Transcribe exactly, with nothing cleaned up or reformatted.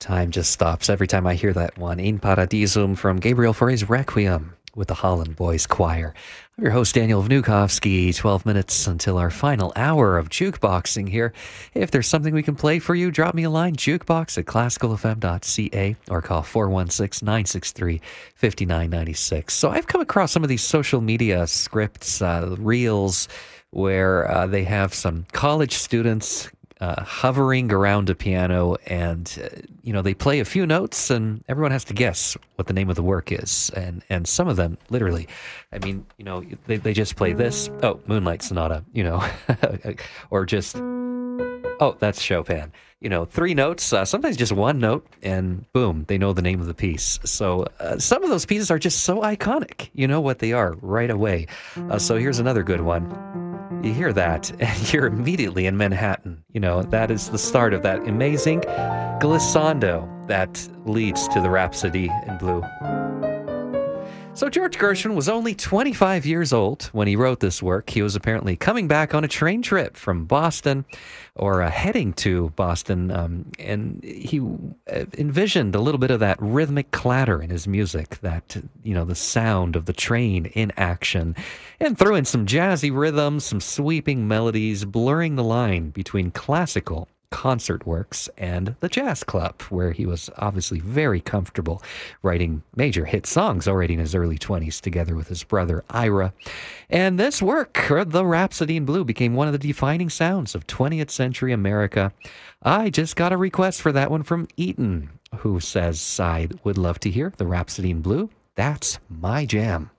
Time just stops every time I hear that one. In Paradisum from Gabriel Fauré's Requiem with the Holland Boys Choir. I'm your host, Daniel Vnukovsky. twelve minutes until our final hour of jukeboxing here. If there's something we can play for you, drop me a line, jukebox at classical f m dot c a, or call four one six, nine six three, five nine nine six. So I've come across some of these social media scripts, uh, reels, where uh, they have some college students Uh, hovering around a piano, and uh, you know, they play a few notes and everyone has to guess what the name of the work is, and and some of them literally, I mean, you know, they, they just play this, oh, Moonlight Sonata, you know, or just, oh, that's Chopin, you know, three notes, uh, sometimes just one note, and boom, they know the name of the piece. So uh, some of those pieces are just so iconic, you know what they are right away. Uh, so here's another good one. You hear that, and you're immediately in Manhattan. You know, that is the start of that amazing glissando that leads to the Rhapsody in Blue. So George Gershwin was only twenty-five years old when he wrote this work. He was apparently coming back on a train trip from Boston, or uh, heading to Boston, um, and he envisioned a little bit of that rhythmic clatter in his music, that, you know, the sound of the train in action, and threw in some jazzy rhythms, some sweeping melodies, blurring the line between classical concert works and the jazz club, where he was obviously very comfortable writing major hit songs already in his early twenties together with his brother Ira. And this work, The Rhapsody in Blue, became one of the defining sounds of twentieth century America. I just got a request for that one from Eaton, who says, I would love to hear The Rhapsody in Blue. That's my jam.